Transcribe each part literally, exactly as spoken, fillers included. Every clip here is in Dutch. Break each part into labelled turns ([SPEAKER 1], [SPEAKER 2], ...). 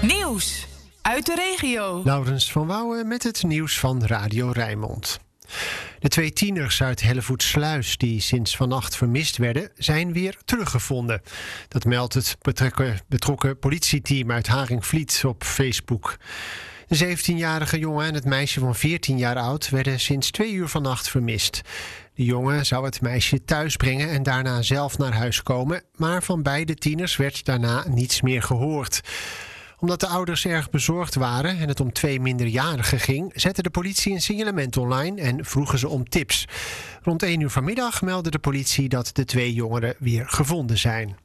[SPEAKER 1] Nieuws uit de regio.
[SPEAKER 2] Laurens van Wouwen met het nieuws van Radio Rijnmond. De twee tieners uit Hellevoetsluis die sinds vannacht vermist werden, zijn weer teruggevonden. Dat meldt het betrokken, betrokken politieteam uit Haringvliet op Facebook. De zeventienjarige jongen en het meisje van veertien jaar oud werden sinds twee uur vannacht vermist. De jongen zou het meisje thuis brengen en daarna zelf naar huis komen, maar van beide tieners werd daarna niets meer gehoord. Omdat de ouders erg bezorgd waren en het om twee minderjarigen ging, zette de politie een signalement online en vroegen ze om tips. Rond één uur vanmiddag meldde de politie dat de twee jongeren weer gevonden zijn.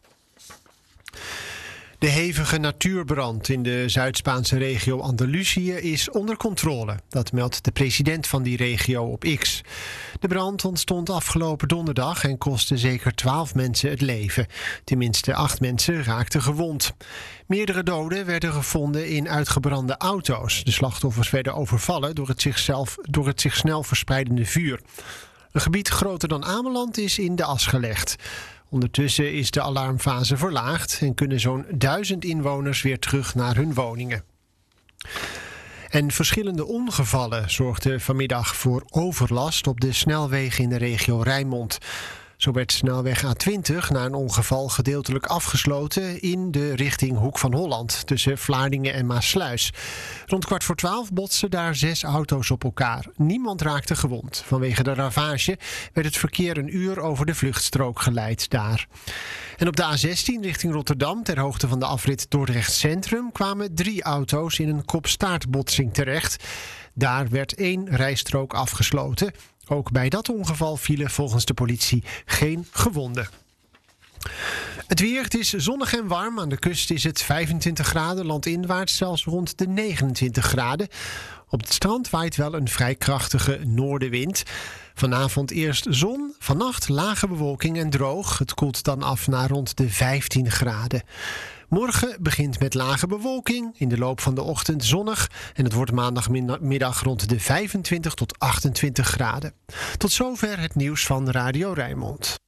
[SPEAKER 2] De hevige natuurbrand in de Zuid-Spaanse regio Andalusië is onder controle. Dat meldt de president van die regio op X. De brand ontstond afgelopen donderdag en kostte zeker twaalf mensen het leven. Tenminste acht mensen raakten gewond. Meerdere doden werden gevonden in uitgebrande auto's. De slachtoffers werden overvallen door het, zichzelf, door het zich snel verspreidende vuur. Een gebied groter dan Ameland is in de as gelegd. Ondertussen is de alarmfase verlaagd en kunnen zo'n duizend inwoners weer terug naar hun woningen. En verschillende ongevallen zorgden vanmiddag voor overlast op de snelwegen in de regio Rijnmond. Zo werd snelweg A twintig na een ongeval gedeeltelijk afgesloten in de richting Hoek van Holland tussen Vlaardingen en Maassluis. Rond kwart voor twaalf botsten daar zes auto's op elkaar. Niemand raakte gewond. Vanwege de ravage werd het verkeer een uur over de vluchtstrook geleid daar. En op de A zestien richting Rotterdam, ter hoogte van de afrit Dordrecht Centrum, kwamen drie auto's in een kop-staartbotsing terecht. Daar werd één rijstrook afgesloten. Ook bij dat ongeval vielen volgens de politie geen gewonden. Het weer, het is zonnig en warm. Aan de kust is het vijfentwintig graden, landinwaarts zelfs rond de negenentwintig graden. Op het strand waait wel een vrij krachtige noordenwind. Vanavond eerst zon, vannacht lage bewolking en droog. Het koelt dan af naar rond de vijftien graden. Morgen begint met lage bewolking, in de loop van de ochtend zonnig en het wordt maandagmiddag rond de vijfentwintig tot achtentwintig graden. Tot zover het nieuws van Radio Rijnmond.